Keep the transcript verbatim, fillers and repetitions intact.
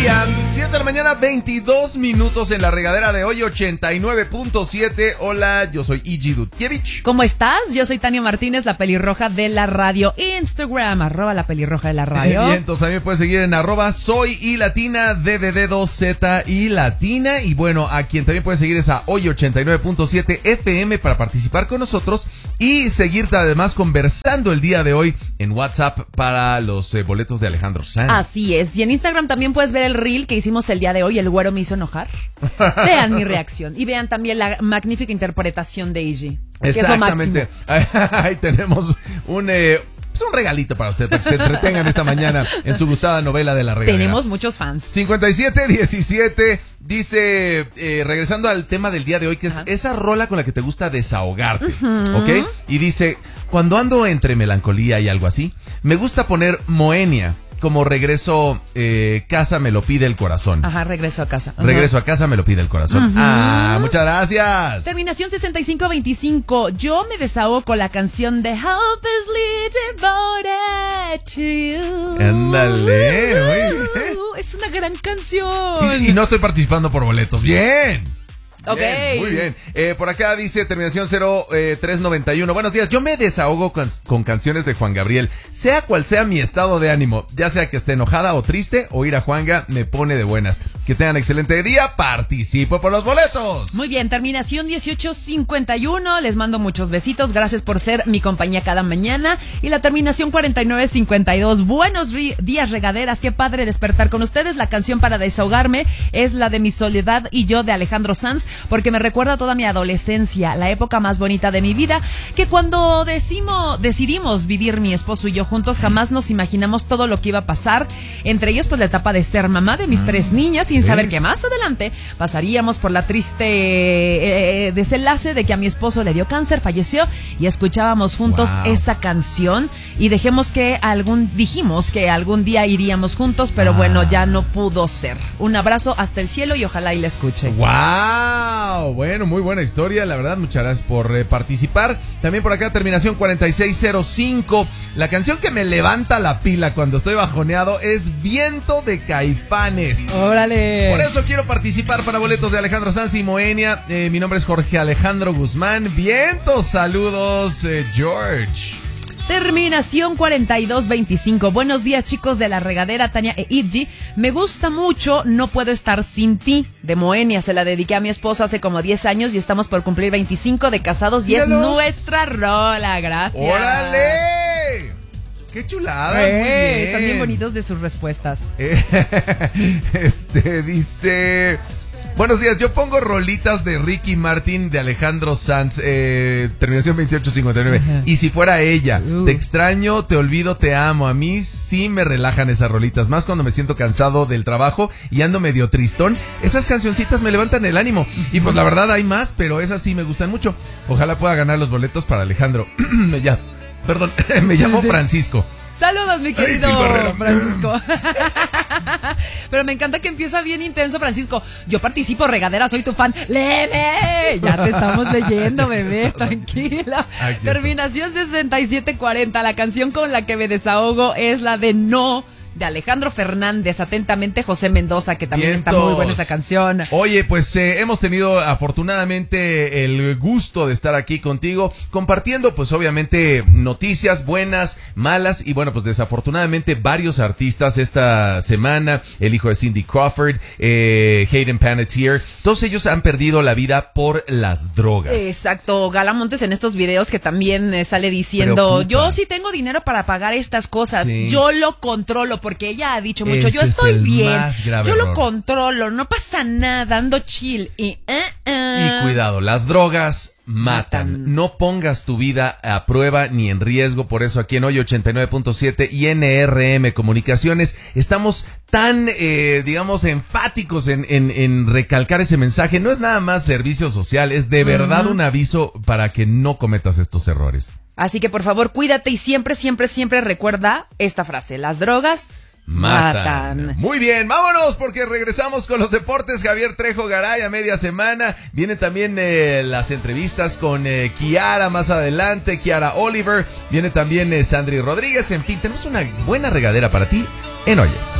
día. siete de la mañana, veintidós minutos en la regadera de hoy, ochenta y nueve punto siete. Hola, yo soy Iggy Dutkiewicz. ¿Cómo estás? Yo soy Tania Martínez, la pelirroja de la radio. Instagram, arroba la pelirroja de la radio. Bien, entonces a mí me puedes seguir en arroba soy y latina, D D D dos Z y latina. Y bueno, a quien también puedes seguir es a hoy ochenta y nueve punto siete F M para participar con nosotros y seguirte además conversando el día de hoy en WhatsApp para los eh, boletos de Alejandro Sanz. Así es. Y en Instagram también puedes ver el reel que hicimos el día de hoy. El güero me hizo enojar. Vean mi reacción y vean también la magnífica interpretación de Iggy. Exactamente. Ahí tenemos un... Eh, Es un regalito para usted, para que se entretengan esta mañana en su gustada novela de la regadera. Tenemos muchos fans. cincuenta y siete diecisiete dice, eh, regresando al tema del día de hoy, que es Ajá. esa rola con la que te gusta desahogarte, uh-huh. ¿ok? Y dice, cuando ando entre melancolía y algo así, me gusta poner Moenia. Como regreso, eh, casa me lo pide el corazón. Ajá, regreso a casa. Ajá. Regreso a casa me lo pide el corazón. Uh-huh. Ah, muchas gracias. Terminación sesenta y cinco veinticinco. Yo me desahogo con la canción de Hopelessly Devoted to You. Ándale, muy bien. Es una gran canción. Y, y no estoy participando por boletos. Bien. Ok. Bien, muy bien. Eh, por acá dice terminación cero tres noventa y uno. Buenos días. Yo me desahogo con, con canciones de Juan Gabriel. Sea cual sea mi estado de ánimo, ya sea que esté enojada o triste, oír a Juanga me pone de buenas. Que tengan excelente día. Participo por los boletos. Muy bien. Terminación dieciocho cincuenta y uno. Les mando muchos besitos. Gracias por ser mi compañía cada mañana. Y la terminación cuarenta y nueve cincuenta y dos. Buenos ri- días, regaderas. Qué padre despertar con ustedes. La canción para desahogarme es la de Mi Soledad y Yo de Alejandro Sanz, porque me recuerda toda mi adolescencia, la época más bonita de mi vida, que cuando decimos, decidimos vivir mi esposo y yo juntos, jamás nos imaginamos todo lo que iba a pasar, entre ellos pues la etapa de ser mamá de mis mm, tres niñas, sin ¿ves? saber que más adelante pasaríamos por la triste eh, desenlace de que a mi esposo le dio cáncer, falleció, y escuchábamos juntos wow. esa canción, y dejemos que algún, dijimos que algún día iríamos juntos, pero ah. bueno, ya no pudo ser. Un abrazo hasta el cielo y ojalá y la escuche. ¡Wow! Bueno, muy buena historia, la verdad, muchas gracias por eh, participar. También por acá, terminación cuarenta y seis cero cinco. La canción que me levanta la pila cuando estoy bajoneado es Viento de Caifanes. ¡Órale! Por eso quiero participar para boletos de Alejandro Sanz y Moenia. Eh, mi nombre es Jorge Alejandro Guzmán. Vientos, saludos, eh, George. Terminación cuarenta y dos veinticinco. Buenos días, chicos de la regadera, Tania e Iggy. Me gusta mucho No Puedo Estar Sin Ti, de Moenia. Se la dediqué a mi esposo hace como diez años y estamos por cumplir veinticinco de casados y ¡Míralos! Es nuestra rola. Gracias. ¡Órale! ¡Qué chulada! Eh, muy bien. Están bien bonitos de sus respuestas. Eh, este dice... Buenos días, yo pongo rolitas de Ricky Martin, de Alejandro Sanz, eh, terminación veintiocho cincuenta y nueve. Uh-huh. Y si fuera ella, uh. te extraño, te olvido, te amo. A mí sí me relajan esas rolitas, más cuando me siento cansado del trabajo y ando medio tristón. Esas cancioncitas me levantan el ánimo. Y pues la verdad hay más, pero esas sí me gustan mucho. Ojalá pueda ganar los boletos para Alejandro. ya, perdón, me llamo sí, sí. Francisco. Saludos, mi querido Ay, Francisco. Pero me encanta que empieza bien intenso, Francisco. Yo participo, regadera, soy tu fan. ¡Leve! Ya te estamos leyendo, bebé, tranquila. Ay, terminación sesenta y siete cuarenta. La canción con la que me desahogo es la de No, de Alejandro Fernández. Atentamente, José Mendoza, que también Vientos. Está muy buena esa canción. Oye, pues eh, hemos tenido afortunadamente el gusto de estar aquí contigo, compartiendo pues obviamente noticias buenas, malas y bueno, pues desafortunadamente varios artistas esta semana, el hijo de Cindy Crawford, eh, Hayden Panettiere, todos ellos han perdido la vida por las drogas. Exacto, Gala Montes en estos videos que también eh, sale diciendo, Preocupa. Yo sí tengo dinero para pagar estas cosas, sí. yo lo controlo, porque ella ha dicho mucho, Ese yo estoy es el bien, más grave yo error. Lo controlo, no pasa nada, ando chill y, uh, uh. y cuidado, las drogas matan. matan. No pongas tu vida a prueba ni en riesgo, por eso aquí en Hoy ochenta y nueve punto siete y N R M Comunicaciones estamos tan, eh, digamos, enfáticos en, en, en recalcar ese mensaje. No es nada más servicio social, es de verdad uh-huh. un aviso para que no cometas estos errores. Así que por favor, cuídate y siempre, siempre, siempre recuerda esta frase. Las drogas matan. matan. Muy bien, vámonos porque regresamos con los deportes. Javier Trejo Garay a media semana. Vienen también eh, las entrevistas con eh, Kiara más adelante, Kiara Oliver. Viene también eh, Sandri Rodríguez. En fin, tenemos una buena regadera para ti en Oye.